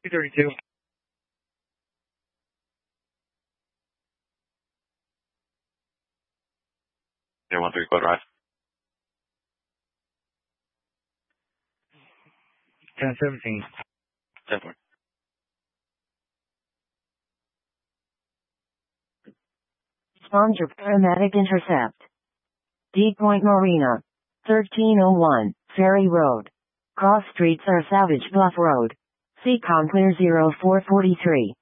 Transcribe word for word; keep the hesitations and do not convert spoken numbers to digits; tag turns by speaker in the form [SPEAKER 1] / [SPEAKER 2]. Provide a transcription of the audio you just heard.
[SPEAKER 1] two thirty-two.
[SPEAKER 2] zero one three, code rise.
[SPEAKER 1] ten seventeen.
[SPEAKER 2] ten four.
[SPEAKER 3] Sponsor Paramedic Intercept. D Point Marina. thirteen oh one, Ferry Road. Cross streets are Savage Bluff Road. Seacon Clear zero four four three.